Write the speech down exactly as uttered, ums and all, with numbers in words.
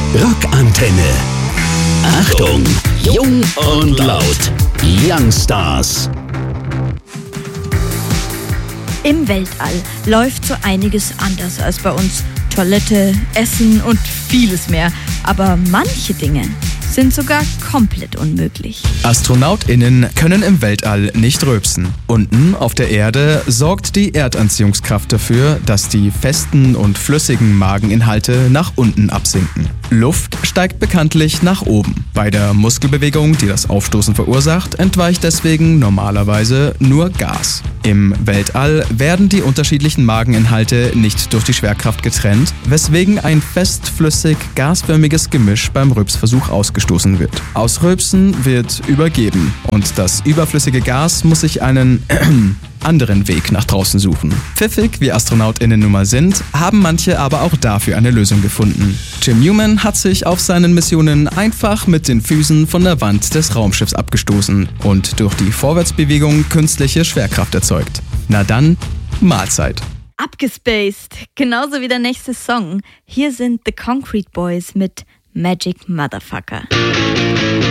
Rockantenne. Achtung, jung und laut. Youngstars. Im Weltall läuft so einiges anders als bei uns. Toilette, Essen und vieles mehr. Aber manche Dinge sind sogar komplett unmöglich. AstronautInnen können im Weltall nicht rülpsen. Unten auf der Erde sorgt die Erdanziehungskraft dafür, dass die festen und flüssigen Mageninhalte nach unten absinken. Luft steigt bekanntlich nach oben. Bei der Muskelbewegung, die das Aufstoßen verursacht, entweicht deswegen normalerweise nur Gas. Im Weltall werden die unterschiedlichen Mageninhalte nicht durch die Schwerkraft getrennt, weswegen ein festflüssig-gasförmiges Gemisch beim Rülpsversuch ausgestoßen wird. Aus Rülpsen wird übergeben und das überflüssige Gas muss sich einen anderen Weg nach draußen suchen. Pfiffig wie AstronautInnen nun mal sind, haben manche aber auch dafür eine Lösung gefunden. Jim Newman hat sich auf seinen Missionen einfach mit den Füßen von der Wand des Raumschiffs abgestoßen und durch die Vorwärtsbewegung künstliche Schwerkraft erzeugt. Na dann, Mahlzeit. Abgespaced, genauso wie der nächste Song. Hier sind The Concrete Boys mit Magic Motherfucker.